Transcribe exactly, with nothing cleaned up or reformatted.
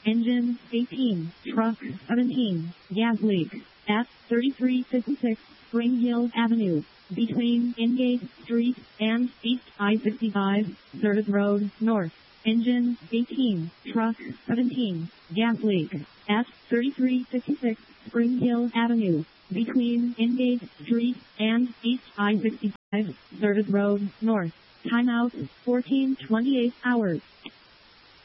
Engine eighteen, truck seventeen, gas leak at thirty-three fifty-six Spring Hill Avenue, between Ingate Street and East I sixty-five, Service Road North. Engine eighteen, truck seventeen, gas leak at thirty-three fifty-six Spring Hill Avenue, between Ingate Street and East I sixty-five, Service Road North. Timeout fourteen twenty-eight hours.